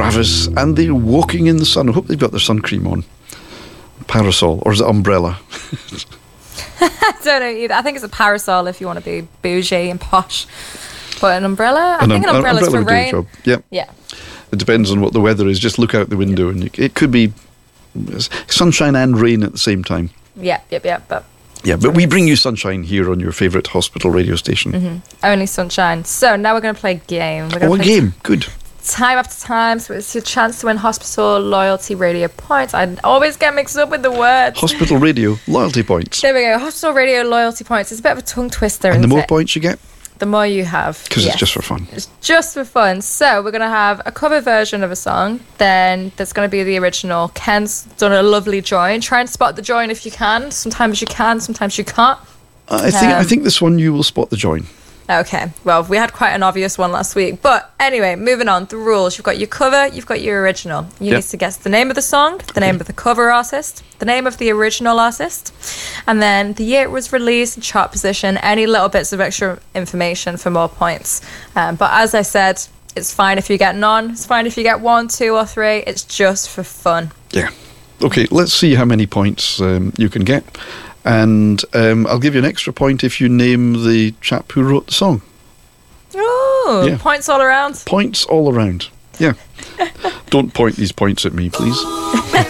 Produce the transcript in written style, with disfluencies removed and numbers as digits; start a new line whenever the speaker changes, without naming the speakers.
Travis, and they're walking in the sun. I hope they've got their sun cream on. Parasol, or is it umbrella?
I don't know either. I think it's a parasol if you want to be bougie and posh. But an umbrella? I think an umbrella's for rain.
Yep.
Yeah.
It depends on what the weather is. Just look out the window and it could be sunshine and rain at the same time.
But
we bring you sunshine here on your favourite hospital radio station.
Only sunshine. So now we're going to play a game.
A game. Good.
Time after time, so it's your chance to win hospital loyalty radio points. I always get mixed up with the words.
Hospital radio loyalty points.
There we go. Hospital radio loyalty points. It's a bit of a tongue twister.
And the more points you get,
the more you have.
Because it's just for fun.
It's just for fun. So we're going to have a cover version of a song. Then there's going to be the original. Ken's done a lovely join. Try and spot the join if you can. Sometimes you can, sometimes you can't.
I think this one you will spot the join.
Okay, well, we had quite an obvious one last week. But anyway, moving on. The rules. You've got your cover, you've got your original. You need to guess the name of the song, the name of the cover artist, the name of the original artist, and then the year it was released, and chart position, any little bits of extra information for more points. But as I said, it's fine if you get none. It's fine if you get 1, 2 or 3. It's just for fun.
Yeah. Okay, let's see how many points you can get. And I'll give you an extra point if you name the chap who wrote the song.
Oh, yeah. Points all around.
Points all around. Yeah. Don't point these points at me, please.